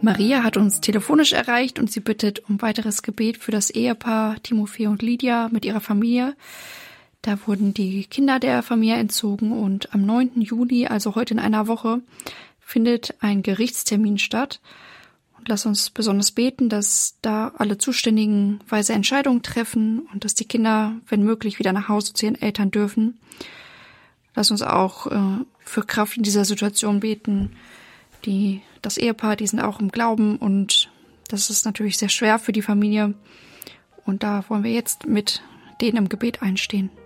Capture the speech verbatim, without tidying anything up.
Maria hat uns telefonisch erreicht und sie bittet um weiteres Gebet für das Ehepaar Timofei und Lydia mit ihrer Familie. Da wurden die Kinder der Familie entzogen und am neunten Juli, also heute in einer Woche, findet ein Gerichtstermin statt. Und lass uns besonders beten, dass da alle Zuständigen weise Entscheidungen treffen und dass die Kinder, wenn möglich, wieder nach Hause zu ihren Eltern dürfen. Lass uns auch äh, für Kraft in dieser Situation beten. Die, das Ehepaar, die sind auch im Glauben und das ist natürlich sehr schwer für die Familie. Und da wollen wir jetzt mit denen im Gebet einstehen.